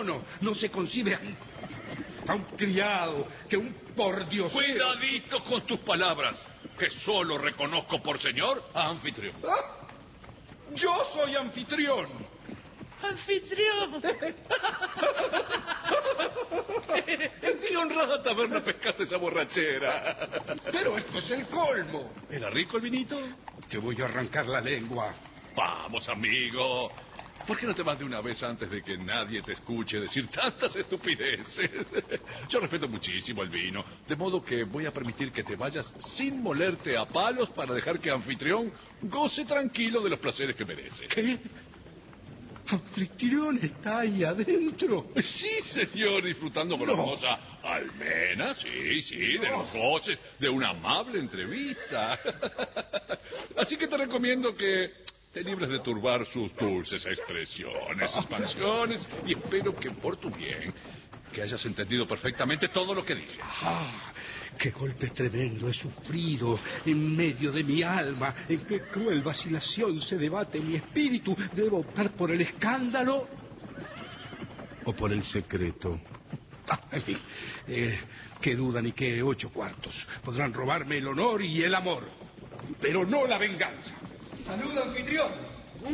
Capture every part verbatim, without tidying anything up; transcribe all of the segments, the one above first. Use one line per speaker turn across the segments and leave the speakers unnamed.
no, no se concibe a un, a un criado, que un pordiosero.
Cuidadito con tus palabras, que solo reconozco por señor a anfitrión.
¿Ah? Yo soy anfitrión.
¡Anfitrión!
Sí, honrada taberna pescaste esa borrachera.
Pero esto es el colmo.
¿Era rico el vinito?
Te voy a arrancar la lengua.
Vamos, amigo. ¿Por qué no te vas de una vez antes de que nadie te escuche decir tantas estupideces? Yo respeto muchísimo el vino, de modo que voy a permitir que te vayas sin molerte a palos para dejar que anfitrión goce tranquilo de los placeres que merece.
¿Qué? ¿Anfitrión está ahí adentro?
Sí, señor, disfrutando con
No.
la hermosa almena, sí, sí, de los goces de una amable entrevista. Así que te recomiendo que te libres de turbar sus dulces expresiones, expansiones, y espero que por tu bien, que hayas entendido perfectamente todo lo que dije.
¡Ah! ¡Qué golpe tremendo he sufrido en medio de mi alma! ¿En qué cruel vacilación se debate mi espíritu? ¿Debo optar por el escándalo o por el secreto? Ah, en fin, eh, qué duda ni qué ocho cuartos. Podrán robarme el honor y el amor, pero no la venganza.
¡Salud, anfitrión!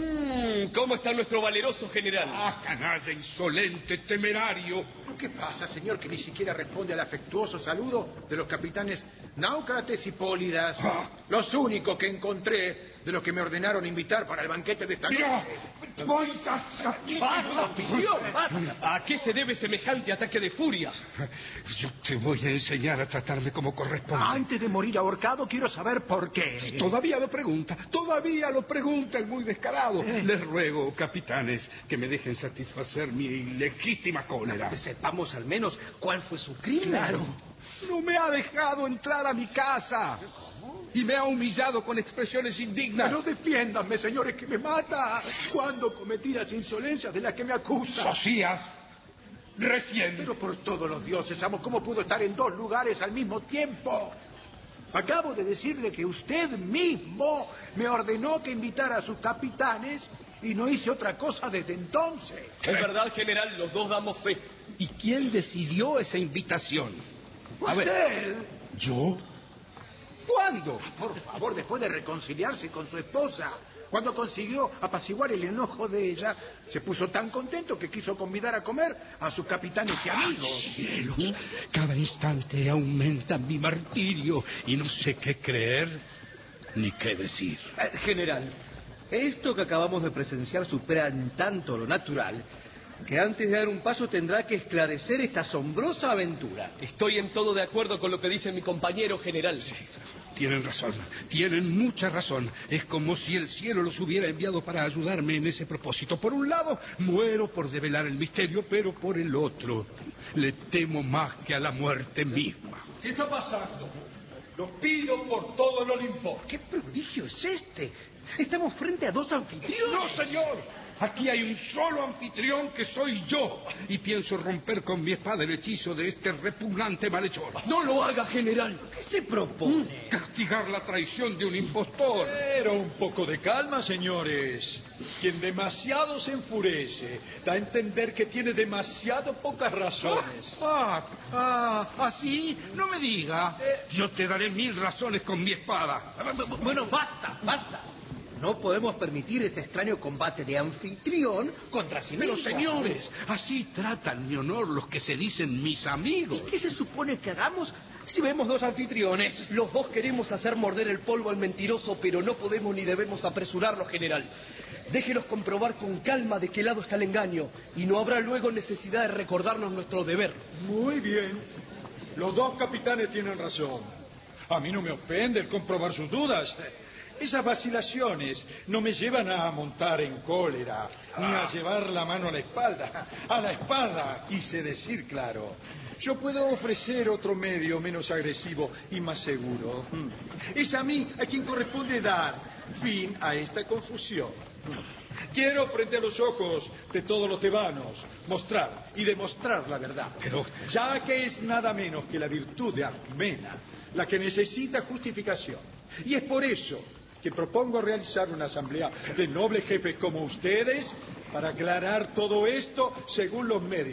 Mm, ¿Cómo está nuestro valeroso general?
¡Ah, canalla insolente, temerario!
¿Qué pasa, señor, que ni siquiera responde al afectuoso saludo de los capitanes Náucrates y Pólidas?
Ah.
Los únicos que encontré de los que me ordenaron invitar para el banquete de esta noche.
¡Ya! ¡Voy a...
¡Basta, anfitrión, basta! ¿A qué se debe semejante ataque de furia?
Yo te voy a enseñar a tratarme como corresponde.
Antes de morir ahorcado, quiero saber por qué.
Todavía lo pregunta, todavía lo pregunta el muy descarado.
Eh.
Les ruego, capitanes, que me dejen satisfacer mi ilegítima cólera.
Que sepamos al menos cuál fue su crimen.
Claro.
No me ha dejado entrar a mi casa. Y me ha humillado con expresiones indignas.
No defiéndanme, señores, que me mata. ¿Cuándo cometí las insolencias de las que me acusan?
Socias, recién.
Pero por todos los dioses, amo, ¿cómo pudo estar en dos lugares al mismo tiempo? Acabo de decirle que usted mismo me ordenó que invitara a sus capitanes y no hice otra cosa desde entonces.
Es verdad, general, los dos damos fe.
¿Y quién decidió esa invitación? A ver,
¿Usted?
¿yo? ¿Cuándo?
Por favor, después de reconciliarse con su esposa, cuando consiguió apaciguar el enojo de ella, se puso tan contento que quiso convidar a comer a sus capitanes y amigos.
Cielos, cada instante aumenta mi martirio y no sé qué creer ni qué decir.
Eh, general, esto que acabamos de presenciar supera en tanto lo natural que antes de dar un paso tendrá que esclarecer esta asombrosa aventura.
Estoy en todo de acuerdo con lo que dice mi compañero general.
Sí, tienen razón, tienen mucha razón. Es como si el cielo los hubiera enviado para ayudarme en ese propósito. Por un lado, muero por develar el misterio, pero por el otro, le temo más que a la muerte misma.
¿Qué está pasando? Lo pido por todo el Olimpo.
¿Qué prodigio es este? Estamos frente a dos anfitriones.
¡No, señor! Aquí hay un solo anfitrión que soy yo. Y pienso romper con mi espada el hechizo de este repugnante malhechor.
No lo haga, general.
¿Qué se propone?
Castigar la traición de un impostor.
Pero un poco de calma, señores. Quien demasiado se enfurece da a entender que tiene demasiado pocas razones.
Ah, ah, ¿así? No me diga. Yo te daré mil razones con mi espada.
Bueno, basta, basta. No podemos permitir este extraño combate de anfitrión contra sí mismo.
Pero señores, así tratan mi honor los que se dicen mis amigos.
¿Y qué se supone que hagamos si vemos dos anfitriones?
Los dos queremos hacer morder el polvo al mentiroso, pero no podemos ni debemos apresurarlo, general. Déjenos comprobar con calma de qué lado está el engaño, y no habrá luego necesidad de recordarnos nuestro deber.
Muy bien. Los dos capitanes tienen razón. A mí no me ofende el comprobar sus dudas. Esas vacilaciones no me llevan a montar en cólera, ni a llevar la mano a la espalda. A la espalda, quise decir, claro. Yo puedo ofrecer otro medio menos agresivo y más seguro. Es a mí a quien corresponde dar fin a esta confusión. Quiero, frente a los ojos de todos los tebanos, mostrar y demostrar la verdad.
Pero...
ya que es nada menos que la virtud de Alcmena la que necesita justificación. Y es por eso que propongo realizar una asamblea de nobles jefes como ustedes para aclarar todo esto según los méritos